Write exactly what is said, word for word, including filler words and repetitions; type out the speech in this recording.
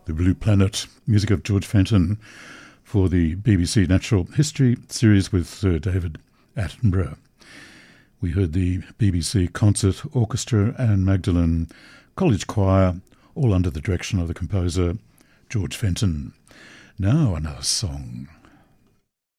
The Blue Planet, music of George Fenton for the B B C Natural History series with Sir David Attenborough. We heard the B B C Concert Orchestra and Magdalen College Choir, all under the direction of the composer George Fenton. Now another song.